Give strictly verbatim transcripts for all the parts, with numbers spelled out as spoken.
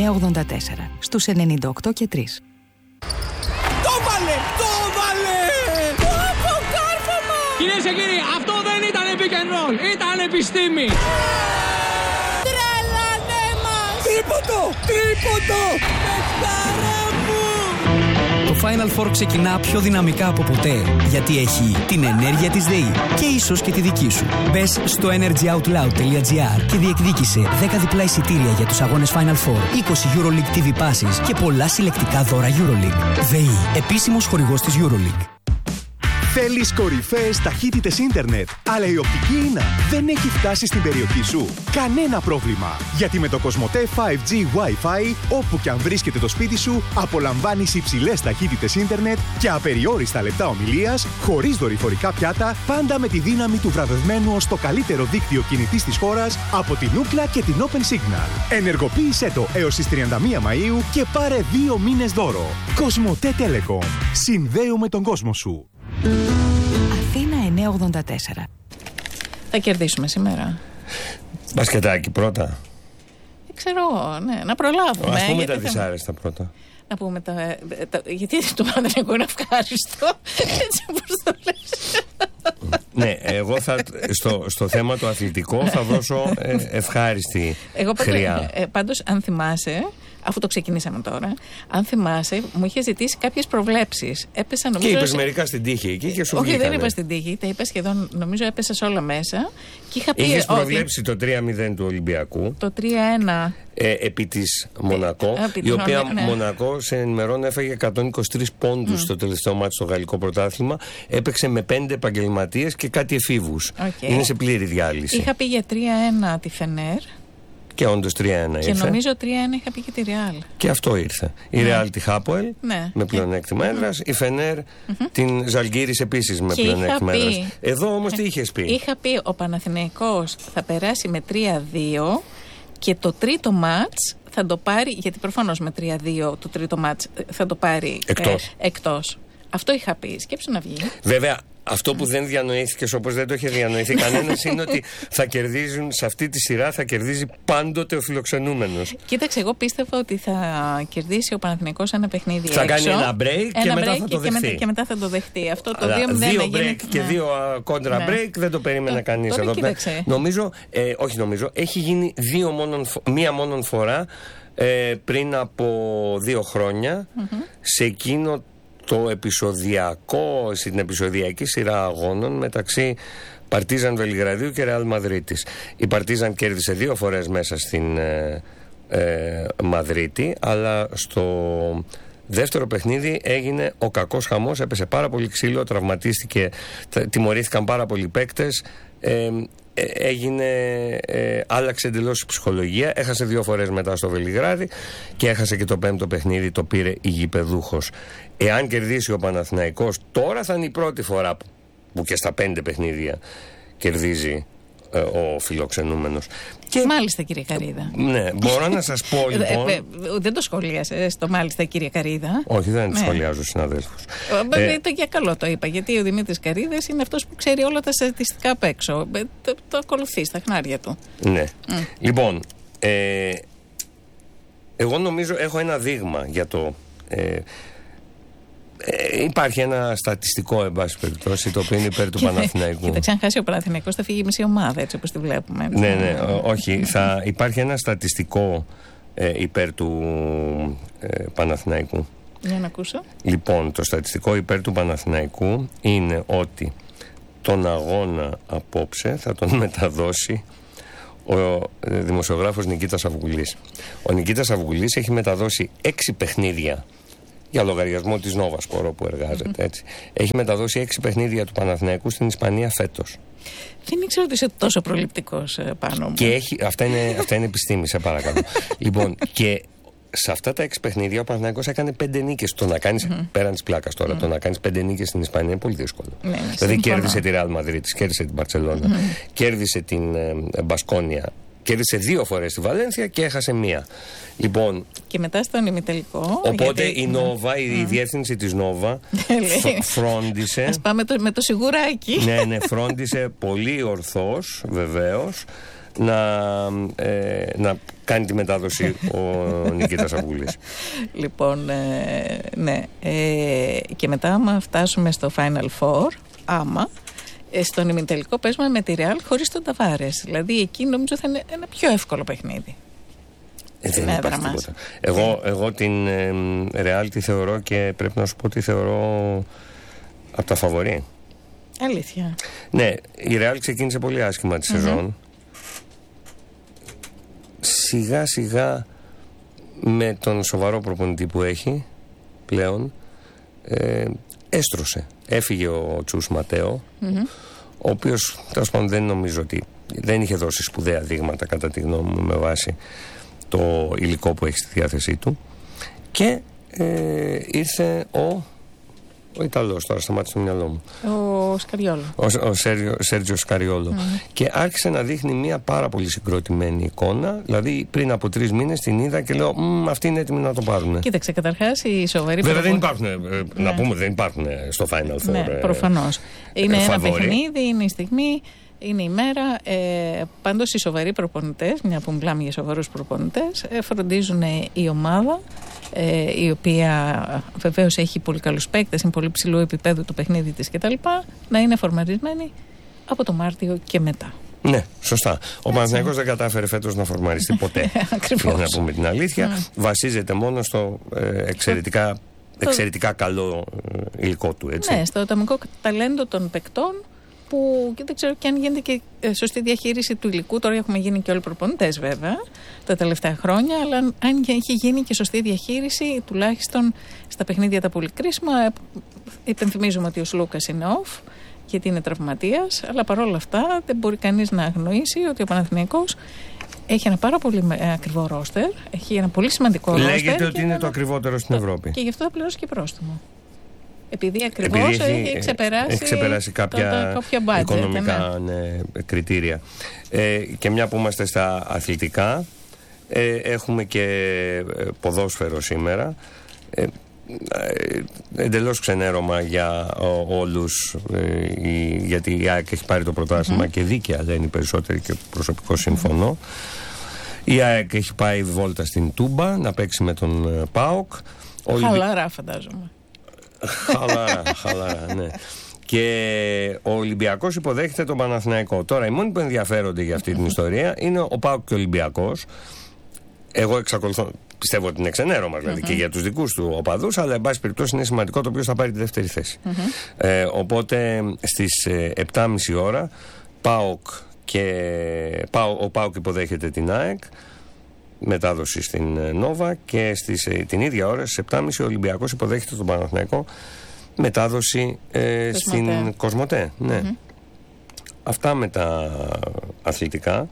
εννιακόσια ογδόντα τέσσερα, στους ενενήντα οκτώ και τρία. Το βάλε! Το βάλε! Από κάρφωμα! Κυρίες και κύριοι, αυτό δεν ήταν pick and roll, ήταν επιστήμη! Τρελανέ μας! Τρίποντο! Τρίποντο! Πεχταρά μου! Το Final Four ξεκινά πιο δυναμικά από ποτέ, γιατί έχει την ενέργεια της ΔΕΗ και ίσως και τη δική σου. Μπες στο energyoutloud.gr και διεκδίκησε δέκα διπλά εισιτήρια για τους αγώνες Final Four, είκοσι EuroLeague τι βι Passes και πολλά συλλεκτικά δώρα EuroLeague. ΔΕΗ, επίσημος χορηγός της EuroLeague. Θέλεις κορυφαίες ταχύτητες ίντερνετ, αλλά η οπτική ίνα δεν έχει φτάσει στην περιοχή σου? Κανένα πρόβλημα, γιατί με το Κοσμοτέ φάιβ τζι Wi-Fi, όπου και αν βρίσκεται το σπίτι σου, απολαμβάνεις υψηλές ταχύτητες ίντερνετ και απεριόριστα λεπτά ομιλίας, χωρίς δορυφορικά πιάτα, πάντα με τη δύναμη του βραβευμένου ως το καλύτερο δίκτυο κινητής της χώρας από την Ookla και την Open Signal. Ενεργοποίησέ το έως τις τριάντα μία Μαΐου και πάρε δύο μήνες δώρο. Κοσμοτέ Telecom. Συνδέουμε τον κόσμο σου. Αθήνα εννιακόσια ογδόντα τέσσερα. Θα κερδίσουμε σήμερα. Μπασκετάκι πρώτα. Ε, ξέρω, ναι, να προλάβουμε. Ας πούμε τα δυσάρεστα πρώτα. Να πούμε τα, τα, γιατί το Παναθηναϊκό είναι ευχάριστο. Έτσι όπως το λες. Ναι, εγώ θα, στο, στο θέμα το αθλητικό θα δώσω ε, ευχάριστη εγώ χρειά. Ε, πάντως, αν θυμάσαι, αφού το ξεκινήσαμε τώρα, αν θυμάσαι, μου είχε ζητήσει κάποιες προβλέψεις. Έπεσα, νομίζω, και είπες σε... μερικά στην τύχη εκεί και σου Όχι, βγήκανε. δεν είπα στην τύχη, τα είπα σχεδόν, νομίζω έπεσα σε όλα μέσα. Και είχα πει. Είχες ότι... προβλέψει το τρία μηδέν του Ολυμπιακού. Το τρία ένα. Ε, επί της Μονακό, ε, επί η οποία Μονακό, ναι. Μονακό σε ενημερώνει έφαγε εκατόν είκοσι τρεις πόντους mm. στο τελευταίο μάτι στο γαλλικό πρωτάθλημα. Έπαιξε με πέντε επαγγελματίες και κάτι εφήβους. Okay. Είναι σε πλήρη διάλυση. Είχα πει για τρία ένα τη Φενέρ. Και όντως τρία ένα ήρθε. Και νομίζω τρία ένα είχα πει και τη Ρεάλ. Και αυτό ήρθε. Η Ρεάλ τη Χάποελ ναι. με πλεονέκτημα έδρας. Η Φενέρ mm-hmm. την Ζαλγκύρης επίσης με και πλεονέκτημα πει, έδρας. Εδώ όμως τι είχες πει? Είχα πει ο Παναθηναϊκός θα περάσει με τρία δύο και το τρίτο μάτς θα το πάρει, γιατί προφανώς με τρία δύο το τρίτο μάτς θα το πάρει εκτός. Ε, εκτός. Αυτό είχα πει. Σκέψου να βγει. Βέβαια, αυτό που δεν διανοήθηκες, όπως δεν το είχε διανοηθεί κανένας, είναι ότι θα κερδίζουν σε αυτή τη σειρά, θα κερδίζει πάντοτε ο φιλοξενούμενος. Κοίταξε, εγώ πίστευα ότι θα κερδίσει ο Παναθηναϊκός ένα παιχνίδι θα έξω. κάνει ένα break ένα και break μετά θα το και δεχτεί. Και, και μετά θα το δεχτεί. Αυτό το Αλλά δύο μηδέν δύο έγινε, break και ναι. δύο κόντρα ναι. break δεν το περίμενε κανείς εδώ. Νομίζω, ε, όχι νομίζω, έχει γίνει δύο μόνον, μία μόνον φορά ε, πριν από δύο χρόνια mm-hmm. σε εκείνο το επεισοδιακό, στην επεισοδιακή σειρά αγώνων μεταξύ Παρτίζαν Βελιγραδίου και Ρεάλ Μαδρίτης. Η Παρτίζαν κέρδισε δύο φορές μέσα στην ε, ε, Μαδρίτη, αλλά στο δεύτερο παιχνίδι έγινε ο κακός χαμός, έπεσε πάρα πολύ ξύλο, τραυματίστηκε, τιμωρήθηκαν πάρα πολλοί παίκτες, ε, έγινε, ε, άλλαξε εντελώς η ψυχολογία, έχασε δύο φορές μετά στο Βελιγράδι και έχασε και το πέμπτο παιχνίδι, το πήρε η γηπεδούχος. Εάν κερδίσει ο Παναθηναϊκός, τώρα θα είναι η πρώτη φορά που, που και στα πέντε παιχνίδια κερδίζει ε, ο φιλοξενούμενος. Και... Μάλιστα, κύριε Καρίδα. Ναι, μπορώ να σας πω λοιπόν. Ε, δεν το σχολίασε το μάλιστα, κύριε Καρίδα. Όχι, δεν το ναι. σχολιάζω, συναδέλφους. Ε, ε, το για καλό το είπα, γιατί ο Δημήτρης Καρίδας είναι αυτός που ξέρει όλα τα στατιστικά απ' έξω. Ε, το, το ακολουθεί στα χνάρια του. Ναι. Mm. Λοιπόν, ε, εγώ νομίζω έχω ένα δείγμα για το. Ε, Ε, υπάρχει ένα στατιστικό, εν πάση περιπτώσει, το οποίο είναι υπέρ του Παναθηναϊκού. Κοίταξε, αν χάσει ο Παναθηναϊκός θα φύγει η μισή ομάδα, έτσι όπως τη βλέπουμε. Ναι, ναι, όχι. Θα υπάρχει ένα στατιστικό ε, υπέρ του ε, Παναθηναϊκού. Για να ακούσω. Λοιπόν, το στατιστικό υπέρ του Παναθηναϊκού είναι ότι τον αγώνα απόψε θα τον μεταδώσει ο ε, δημοσιογράφος Νικήτας Αυγουλής. Ο Νικήτας Αυγουλής έχει μεταδώσει έξι παιχνίδια για λογαριασμό της Νόβα Σπορ που εργάζεται, mm-hmm. έτσι. Έχει μεταδώσει έξι παιχνίδια του Παναθηναϊκού στην Ισπανία φέτος. Δεν ήξερα ότι είσαι τόσο προληπτικός πάνω μου. Και έχει, αυτά, είναι, αυτά είναι επιστήμη, σε παρακαλώ. Λοιπόν, και σε αυτά τα έξι παιχνίδια ο Παναθηναϊκός έκανε πέντε νίκες. Το να κάνεις, mm-hmm. πέραν της πλάκας τώρα, mm-hmm. το να κάνεις πέντε νίκες στην Ισπανία είναι πολύ δύσκολο. Ναι, δηλαδή κέρδισε τη Ρεάλ Μαδρίτης, κέρδισε την Μπαρτσελόνα, mm-hmm. κέρδισε την ε, Μπασκόνια. Κέρδισε δύο φορές στη Βαλένθια και έχασε μία. Λοιπόν, και μετά στον ημιτελικό. Οπότε γιατί... η Νόβα, η mm. διεύθυνση της Νόβα φρόντισε. Ας πάμε το, με το σιγουράκι. Ναι, ναι, φρόντισε πολύ ορθώς, βεβαίως, να, ε, να κάνει τη μετάδοση ο Νικήτας Αυγούλης. Λοιπόν, ε, ναι. Ε, και μετά, άμα φτάσουμε στο Final Four, άμα, ε, στον ημιτελικό παίζουμε με τη Real χωρίς τον Ταβάρες. Δηλαδή, εκεί νομίζω θα είναι ένα πιο εύκολο παιχνίδι. Ε, δεν υπάρχει τίποτα. Εγώ, εγώ την ε, Real τη θεωρώ και πρέπει να σου πω ότι θεωρώ από τα φαβορί. Αλήθεια. Ναι, η Real ξεκίνησε πολύ άσχημα τη mm-hmm. σεζόν. Σιγά σιγά με τον σοβαρό προπονητή που έχει πλέον ε, έστρωσε. Έφυγε ο Τσούς Ματέο, mm-hmm. ο οποίος τέλος πάντων δεν νομίζω ότι δεν είχε δώσει σπουδαία δείγματα κατά τη γνώμη μου με βάση το υλικό που έχει στη διάθεσή του, και ε, ήρθε ο ο Ιταλός, τώρα σταμάτησε στο μυαλό μου. Ο Σκαριόλο. Ο, ο Σέργιο, Σέργιο Σκαριόλο. Mm. Και άρχισε να δείχνει μια πάρα πολύ συγκροτημένη εικόνα. Δηλαδή, πριν από τρεις μήνες την είδα και λέω: αυτοί είναι έτοιμοι να το πάρουν. Κοίταξε, καταρχάς οι σοβαροί. Βέβαια, δεν υπάρχουν. Ε, ναι. Να πούμε, δεν υπάρχουν στο Final Four. Ναι, προφανώς. Είναι ε, ένα παιχνίδι, είναι η στιγμή. Είναι η μέρα. Ε, πάντως οι σοβαροί προπονητές, μια που μιλάμε για σοβαρούς προπονητές, ε, φροντίζουν η ομάδα, ε, η οποία βεβαίως έχει πολύ καλούς παίκτες, είναι πολύ ψηλού επίπεδου το παιχνίδι της κτλ., να είναι φορμαρισμένη από το Μάρτιο και μετά. Ναι, σωστά. Ο Παναθηναϊκός δεν κατάφερε φέτος να φορμαριστεί ποτέ. Ακριβώς. Για να πούμε την αλήθεια. Mm. Βασίζεται μόνο στο ε, εξαιρετικά, εξαιρετικά καλό ε, υλικό του. Έτσι. Ναι, στο ατομικό ταλέντο των παικτών, που και δεν ξέρω και αν γίνεται και σωστή διαχείριση του υλικού. Τώρα έχουμε γίνει και όλοι προπονητές βέβαια τα τελευταία χρόνια, αλλά αν έχει γίνει και σωστή διαχείριση, τουλάχιστον στα παιχνίδια τα πολύ κρίσιμα. Υπενθυμίζουμε ότι ο Σλούκας είναι off, γιατί είναι τραυματίας, αλλά παρόλα αυτά δεν μπορεί κανείς να αγνοήσει ότι ο Παναθηναϊκός έχει ένα πάρα πολύ ακριβό ρόστερ, έχει ένα πολύ σημαντικό ρόστερ. Λέγεται ότι είναι ένα... το ακριβότερο στην Ευρώπη. Και γι' αυτό θα πληρώσει και πρόστιμο. Επειδή ακριβώς έχει, έχει ξεπεράσει, έχει ξεπεράσει κάποια, το, το, budget, οικονομικά ναι. Ναι, κριτήρια. Ε, και μια που είμαστε στα αθλητικά, ε, έχουμε και ποδόσφαιρο σήμερα. Ε, ε, εντελώς ξενέρωμα για ό, όλους, ε, η, γιατί η ΑΕΚ έχει πάρει το πρωτάθλημα mm. και δίκαια λένε οι περισσότεροι και προσωπικό συμφωνώ. Mm. Η ΑΕΚ έχει πάει βόλτα στην Τούμπα να παίξει με τον ΠΑΟΚ. Χαλαρά φαντάζομαι. Χαλαρά, χαλαρά, ναι. Και ο Ολυμπιακός υποδέχεται τον Παναθηναϊκό. Τώρα, οι μόνοι που ενδιαφέρονται για αυτή την ιστορία είναι ο ΠΑΟΚ και ο Ολυμπιακός. Εγώ εξακολουθώ, πιστεύω ότι είναι ξενέρωμα δηλαδή mm-hmm. και για τους δικούς του οπαδούς, αλλά εν πάση περιπτώσει είναι σημαντικό το ποιος θα πάρει τη δεύτερη θέση. Mm-hmm. Ε, οπότε στις ε, επτά και μισή ώρα ΠΑΟΚ και, ο ΠΑΟΚ υποδέχεται την ΑΕΚ. Μετάδοση στην Νόβα, και στις, την ίδια ώρα στις επτά και μισή ο Ολυμπιακός υποδέχεται τον Παναθηναϊκό, μετάδοση ε, στην Κοσμοτέ. Ναι. Mm-hmm. Αυτά με τα αθλητικά,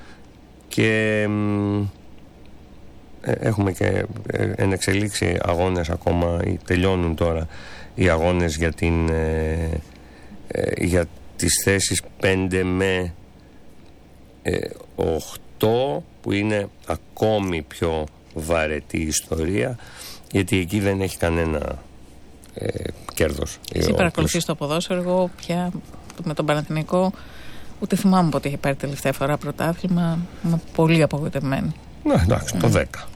και ε, έχουμε και ε, εν εξελίξει αγώνες ακόμα, τελειώνουν τώρα οι αγώνες για, την, ε, ε, για τις θέσεις πέντε με οκτώ, που είναι ακόμη πιο βαρετή ιστορία, γιατί εκεί δεν έχει κανένα ε, κέρδος. Εσύ παρακολουθείς το ποδόσφαιρο. Εγώ πια με τον Παναθηναϊκό ούτε θυμάμαι πότε είχε πάρει τελευταία φορά πρωτάθλημα. Είμαι πολύ απογοητευμένη. Ναι, εντάξει, mm. το δέκα.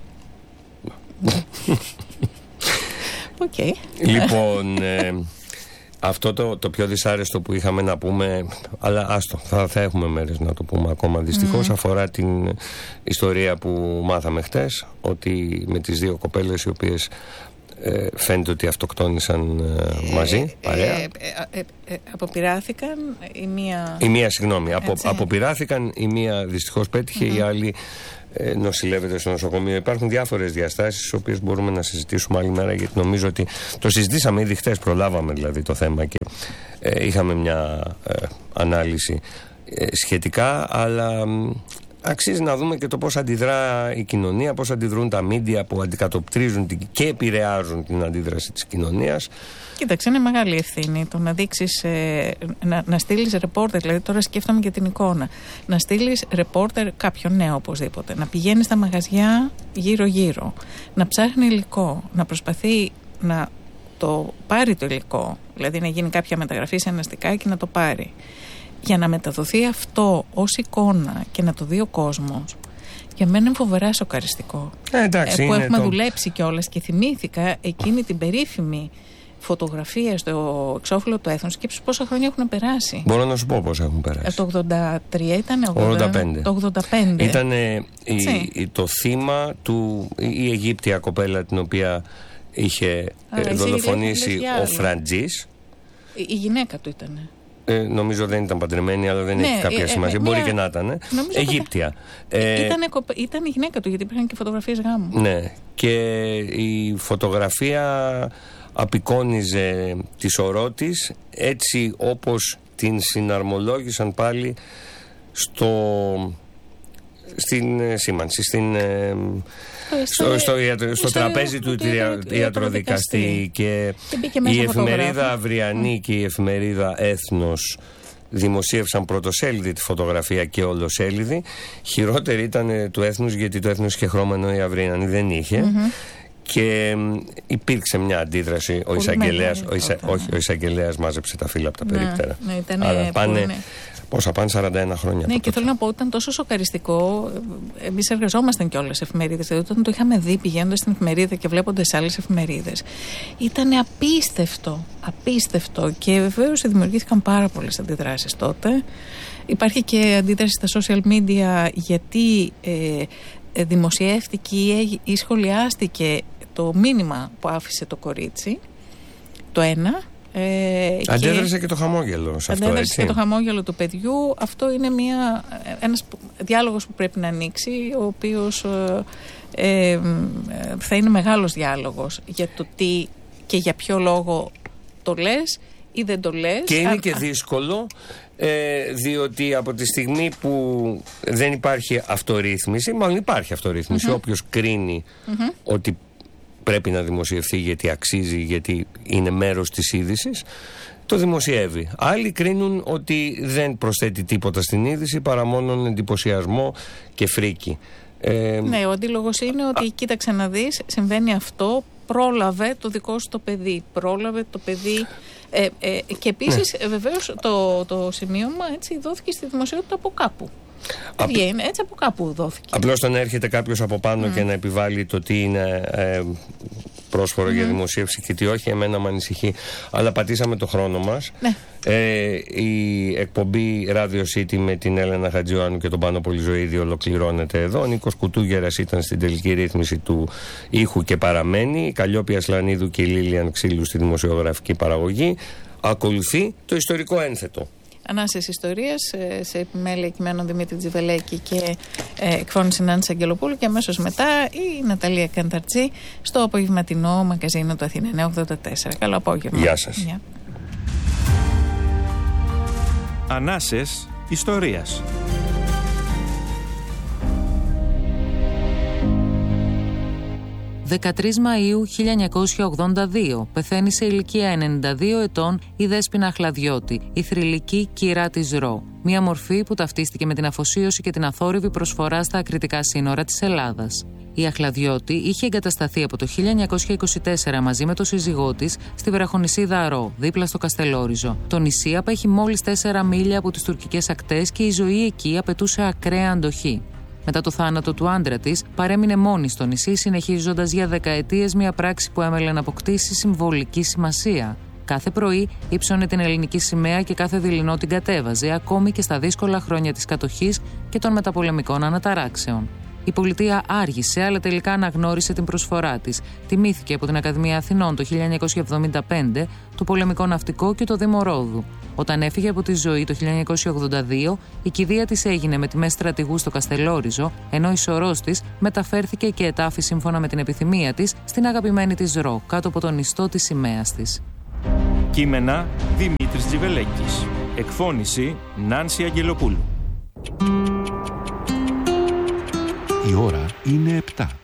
Οκ. Okay. Λοιπόν, ε, αυτό το, το πιο δυσάρεστο που είχαμε να πούμε, αλλά άστο, θα, θα έχουμε μέρες να το πούμε ακόμα δυστυχώς, mm. αφορά την ιστορία που μάθαμε χτες, ότι με τις δύο κοπέλες οι οποίες ε, φαίνεται ότι αυτοκτόνησαν ε, μαζί, ε, παρέα. Ε, ε, ε, ε, αποπειράθηκαν η μία... Η μία, συγγνώμη, απο, αποπειράθηκαν, η μία δυστυχώς πέτυχε, mm-hmm. η άλλη ε, νοσηλεύεται στο νοσοκομείο. Υπάρχουν διάφορες διαστάσεις, τις οποίες μπορούμε να συζητήσουμε άλλη μέρα, γιατί νομίζω ότι το συζητήσαμε ήδη χτες, προλάβαμε δηλαδή το θέμα και ε, είχαμε μια ε, ανάλυση ε, σχετικά, αλλά αξίζει να δούμε και το πώς αντιδρά η κοινωνία, πώς αντιδρούν τα μίντια που αντικατοπτρίζουν και επηρεάζουν την αντίδραση της κοινωνίας. Κοίταξε, είναι μεγάλη ευθύνη το να δείξεις, ε, να, να στείλεις ρεπόρτερ, δηλαδή τώρα σκέφτομαι και την εικόνα, να στείλεις ρεπόρτερ κάποιον νέο οπωσδήποτε, να πηγαίνει στα μαγαζιά γύρω-γύρω, να ψάχνει υλικό, να προσπαθεί να το πάρει το υλικό, δηλαδή να γίνει κάποια μεταγραφή σε ένα στικάκι να το πάρει. για να μεταδοθεί αυτό ως εικόνα και να το δει ο κόσμος, για μένα είναι φοβερά σοκαριστικό. Ε, εντάξει, ε, που έχουμε το... δουλέψει κιόλας και θυμήθηκα εκείνη την περίφημη φωτογραφία στο εξώφυλλο του Έθνους. Σκέψου πόσα χρόνια έχουν περάσει. Μπορώ να σου πω πόσα έχουν περάσει. Ε, το ογδόντα τρία ήταν, ογδόντα πέντε. Το ογδόντα πέντε. Ήταν το θύμα του, η Αιγύπτια κοπέλα την οποία είχε Άρα, δολοφονήσει ο Φραντζής. Η, η γυναίκα του ήταν. Ε, νομίζω δεν ήταν παντρεμένη, αλλά δεν ναι, έχει κάποια ε, σημασία. Ε, Μπορεί μια... και να ήταν. Αιγύπτια. Ε, ήταν, ήταν η γυναίκα του, γιατί υπήρχαν και φωτογραφίες γάμου. Ναι. Και η φωτογραφία απεικόνιζε τη σωρό της έτσι όπως την συναρμολόγησαν πάλι στο, στην ε, σήμανση, στην, ε, στο, στο, στο, στο τραπέζι του ιατροδικαστή. Και, και η εφημερίδα Αυριανή και η εφημερίδα Έθνος δημοσίευσαν πρωτοσέλιδη τη φωτογραφία και όλοσέλιδη. Χειρότερη ήταν του Έθνους, γιατί το Έθνος είχε χρώμα ενώ η Αυριανή δεν είχε. Mm-hmm. Και υπήρξε μια αντίδραση. Ο εισαγγελέας, ο εισα... όχι, ο εισαγγελέας μάζεψε τα φύλλα από τα περίπτερα. Ναι, ήταν Άρα πάνε, ναι. Πόσα πάνε, σαράντα ένα χρόνια. Ναι, και θέλω να πω, ήταν τόσο σοκαριστικό. Εμείς εργαζόμασταν κιόλας σε εφημερίδες. Δηλαδή, όταν το είχαμε δει πηγαίνοντας στην εφημερίδα και βλέποντας άλλες εφημερίδες, ήταν απίστευτο. Απίστευτο. Και βεβαίως δημιουργήθηκαν πάρα πολλές αντιδράσεις τότε. Υπάρχει και αντίδραση στα social media, γιατί ε, δημοσιεύτηκε ή σχολιάστηκε το μήνυμα που άφησε το κορίτσι, το ένα. Ε, αντέδρασε και, και το χαμόγελο σε αυτό, αντέδρασε έτσι. και το χαμόγελο του παιδιού. Αυτό είναι μια, ένας διάλογος που πρέπει να ανοίξει, ο οποίος ε, ε, θα είναι μεγάλος διάλογος για το τι και για ποιο λόγο το λες ή δεν το λες. Και είναι α, και δύσκολο, ε, διότι από τη στιγμή που δεν υπάρχει αυτορύθμιση, μάλλον υπάρχει αυτορύθμιση, mm-hmm. όποιος κρίνει mm-hmm. ότι πρέπει να δημοσιευθεί γιατί αξίζει, γιατί είναι μέρος της είδησης, το δημοσιεύει. Άλλοι κρίνουν ότι δεν προσθέτει τίποτα στην είδηση παρά μόνον εντυπωσιασμό και φρίκι. Ε, ναι, ο αντίλογος είναι ότι α, κοίταξε να δεις, συμβαίνει αυτό, πρόλαβε το δικό σου το παιδί, πρόλαβε το παιδί. Ε, ε, και επίσης ναι. βεβαίως το, το σημείωμα έτσι δόθηκε στη δημοσιότητα από κάπου. Α, είναι, έτσι από κάπου δόθηκε. Απλώς το να έρχεται κάποιος από πάνω mm. και να επιβάλλει το τι είναι ε, πρόσφορο mm. για δημοσίευση και τι όχι, εμένα με ανησυχεί. Αλλά πατήσαμε το χρόνο μας. Ναι. Ε, η εκπομπή Radio City με την Έλενα Χατζιωάννου και τον Πάνο Πολυζωίδη ολοκληρώνεται εδώ. Ο Νίκος Κουτούγερας ήταν στην τελική ρύθμιση του ήχου και παραμένει. Η Καλλιόπη Ασλανίδου και η Λίλιαν Ξύλου στη δημοσιογραφική παραγωγή. Ακολουθεί το ιστορικό ένθετο. Ανάσες ιστορίες σε επιμέλεια κειμένων Δημήτρη Τζιβελέκη και ε, εκφώνηση Νάνση Αγγελοπούλου, και αμέσως μετά η Ναταλία Κανταρτζή στο απογευματινό μαγκαζίνο του Αθήνα εννιακόσια ογδόντα τέσσερα. Καλό απόγευμα. Γεια σας. Γεια. Ανάσες ιστορίας. δεκατρείς Μαΐου χίλια εννιακόσια ογδόντα δύο πεθαίνει σε ηλικία ενενήντα δύο ετών η Δέσποινα Χλαδιώτη, η θρυλική κυρά της Ρο. Μια μορφή που ταυτίστηκε με την αφοσίωση και την αθόρυβη προσφορά στα ακριτικά σύνορα της Ελλάδας. Η Αχλαδιώτη είχε εγκατασταθεί από το χίλια εννιακόσια είκοσι τέσσερα μαζί με τον σύζυγό της στη βραχονησίδα Ρο, δίπλα στο Καστελόριζο. Το νησί απέχει μόλις τέσσερα μίλια από τις τουρκικές ακτές και η ζωή εκεί απαιτούσε ακραία αντοχή. Μετά το θάνατο του άντρα της, παρέμεινε μόνη στο νησί, συνεχίζοντας για δεκαετίες μια πράξη που έμελε να αποκτήσει συμβολική σημασία. Κάθε πρωί ύψωνε την ελληνική σημαία και κάθε δειλινό την κατέβαζε, ακόμη και στα δύσκολα χρόνια της κατοχής και των μεταπολεμικών αναταράξεων. Η πολιτεία άργησε, αλλά τελικά αναγνώρισε την προσφορά της. Τιμήθηκε από την Ακαδημία Αθηνών το χίλια εννιακόσια εβδομήντα πέντε, το πολεμικό ναυτικό και το Δήμο Ρόδου. Όταν έφυγε από τη ζωή το χίλια εννιακόσια ογδόντα δύο, η κηδεία της έγινε με τιμές στρατηγού στο Καστελόριζο, ενώ η σωρός της μεταφέρθηκε και ετάφη σύμφωνα με την επιθυμία της στην αγαπημένη της Ρο, κάτω από τον ιστό της σημαίας της. Κείμενα Δημήτρης Τζιβελέκης. Εκφώνηση Νάνση Αγγελοπούλου. Η ώρα είναι επτά.